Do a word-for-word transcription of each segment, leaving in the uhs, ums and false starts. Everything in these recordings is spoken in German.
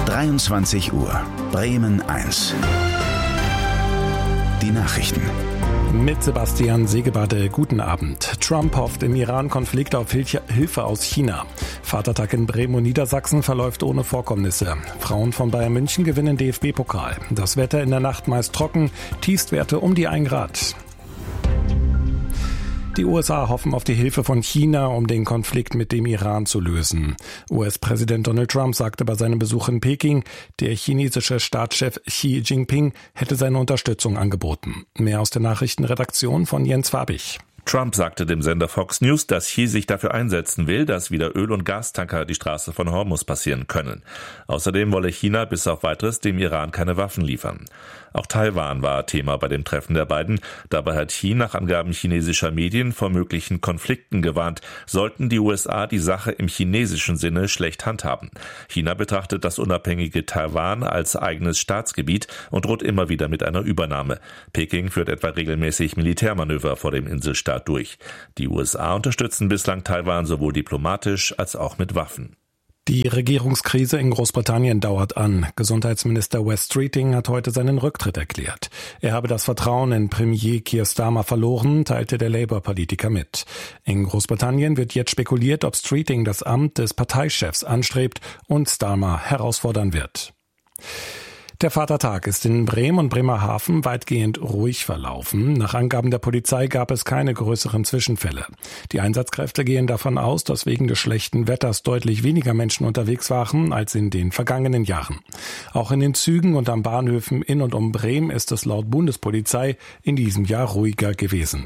dreiundzwanzig Uhr, Bremen eins. Die Nachrichten. Mit Sebastian Segebade, guten Abend. Trump hofft im Iran-Konflikt auf Hilfe aus China. Vatertag in Bremen und Niedersachsen verläuft ohne Vorkommnisse. Frauen von Bayern München gewinnen D F B-Pokal. Das Wetter in der Nacht meist trocken, Tiefstwerte um die ein Grad. Die U S A hoffen auf die Hilfe von China, um den Konflikt mit dem Iran zu lösen. U S-Präsident Donald Trump sagte bei seinem Besuch in Peking, der chinesische Staatschef Xi Jinping hätte seine Unterstützung angeboten. Mehr aus der Nachrichtenredaktion von Jens Fabich. Trump sagte dem Sender Fox News, dass Xi sich dafür einsetzen will, dass wieder Öl- und Gastanker die Straße von Hormuz passieren können. Außerdem wolle China bis auf Weiteres dem Iran keine Waffen liefern. Auch Taiwan war Thema bei dem Treffen der beiden. Dabei hat Xi nach Angaben chinesischer Medien vor möglichen Konflikten gewarnt, sollten die U S A die Sache im chinesischen Sinne schlecht handhaben. China betrachtet das unabhängige Taiwan als eigenes Staatsgebiet und droht immer wieder mit einer Übernahme. Peking führt etwa regelmäßig Militärmanöver vor dem Inselstaat durch. Die U S A unterstützen bislang Taiwan sowohl diplomatisch als auch mit Waffen. Die Regierungskrise in Großbritannien dauert an. Gesundheitsminister Wes Streeting hat heute seinen Rücktritt erklärt. Er habe das Vertrauen in Premier Keir Starmer verloren, teilte der Labour-Politiker mit. In Großbritannien wird jetzt spekuliert, ob Streeting das Amt des Parteichefs anstrebt und Starmer herausfordern wird. Der Vatertag ist in Bremen und Bremerhaven weitgehend ruhig verlaufen. Nach Angaben der Polizei gab es keine größeren Zwischenfälle. Die Einsatzkräfte gehen davon aus, dass wegen des schlechten Wetters deutlich weniger Menschen unterwegs waren als in den vergangenen Jahren. Auch in den Zügen und an Bahnhöfen in und um Bremen ist es laut Bundespolizei in diesem Jahr ruhiger gewesen.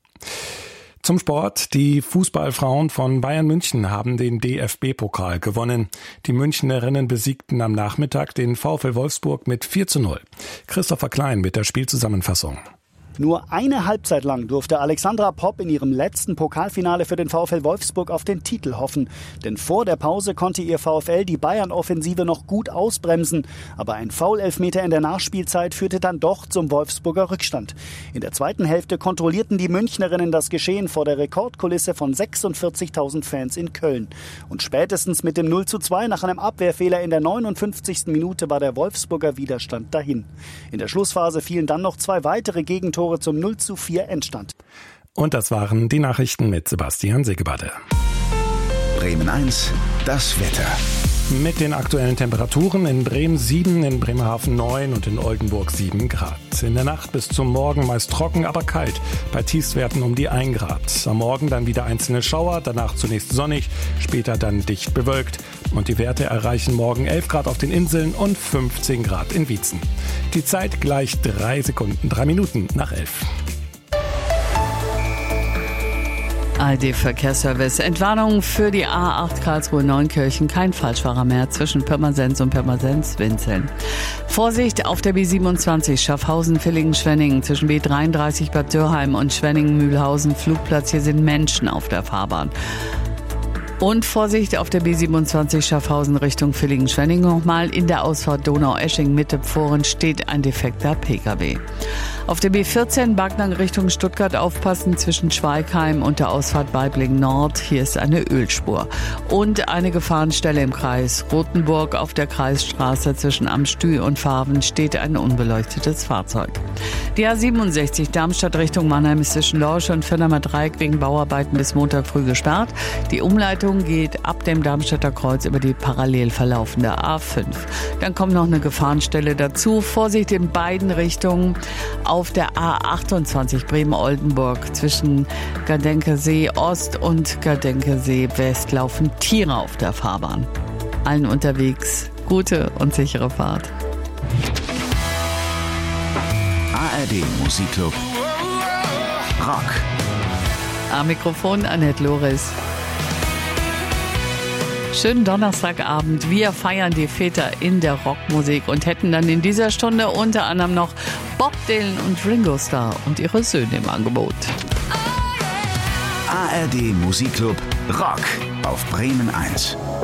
Zum Sport. Die Fußballfrauen von Bayern München haben den D F B-Pokal gewonnen. Die Münchnerinnen besiegten am Nachmittag den VfL Wolfsburg mit vier zu null. Christopher Klein mit der Spielzusammenfassung. Nur eine Halbzeit lang durfte Alexandra Popp in ihrem letzten Pokalfinale für den VfL Wolfsburg auf den Titel hoffen. Denn vor der Pause konnte ihr VfL die Bayern-Offensive noch gut ausbremsen. Aber ein Foul-Elfmeter in der Nachspielzeit führte dann doch zum Wolfsburger Rückstand. In der zweiten Hälfte kontrollierten die Münchnerinnen das Geschehen vor der Rekordkulisse von sechsundvierzigtausend Fans in Köln. Und spätestens mit dem null zu zwei nach einem Abwehrfehler in der neunundfünfzigsten Minute war der Wolfsburger Widerstand dahin. In der Schlussphase fielen dann noch zwei weitere Gegentore zum null zu vier Endstand. Und das waren die Nachrichten mit Sebastian Segebade. Bremen eins, das Wetter. Mit den aktuellen Temperaturen in Bremen sieben, in Bremerhaven neun und in Oldenburg sieben Grad. In der Nacht bis zum Morgen meist trocken, aber kalt, bei Tiefstwerten um die ein Grad. Am Morgen dann wieder einzelne Schauer, danach zunächst sonnig, später dann dicht bewölkt. Und die Werte erreichen morgen elf Grad auf den Inseln und fünfzehn Grad in Wietzen. Die Zeit gleich drei Sekunden, drei Minuten nach elf. A R D-Verkehrsservice. Entwarnung für die A acht Karlsruhe-Neunkirchen. Kein Falschfahrer mehr zwischen Pirmasens und Pirmasens-Winzeln. Vorsicht auf der B siebenundzwanzig Schaffhausen-Villingen-Schwenningen zwischen B dreiunddreißig Bad Dürrheim und Schwenningen-Mühlhausen-Flugplatz. Hier sind Menschen auf der Fahrbahn. Und Vorsicht auf der B siebenundzwanzig Schaffhausen Richtung Villingen-Schwenningen nochmal. In der Ausfahrt Donau-Esching-Mitte-Pforen steht ein defekter P K W. Auf der B vierzehn Backnang Richtung Stuttgart aufpassen zwischen Schweigheim und der Ausfahrt Baiblingen Nord. Hier ist eine Ölspur. Und eine Gefahrenstelle im Kreis Rothenburg auf der Kreisstraße zwischen Amstü und Faven steht ein unbeleuchtetes Fahrzeug. Die A siebenundsechzig Darmstadt Richtung Mannheim ist zwischen Lorsch und Fennermer Dreieck wegen Bauarbeiten bis Montag früh gesperrt. Die Umleitung geht ab dem Darmstädter Kreuz über die parallel verlaufende A fünf. Dann kommt noch eine Gefahrenstelle dazu. Vorsicht in beiden Richtungen. Auf der A achtundzwanzig Bremen-Oldenburg zwischen Gardenkesee Ost und Gardenkesee West laufen Tiere auf der Fahrbahn. Allen unterwegs gute und sichere Fahrt. A R D Musikclub Rock. Am Mikrofon Annette Loris. Schönen Donnerstagabend. Wir feiern die Väter in der Rockmusik und hätten dann in dieser Stunde unter anderem noch Bob Dylan und Ringo Starr und ihre Söhne im Angebot. A R D Musikclub Rock auf Bremen eins.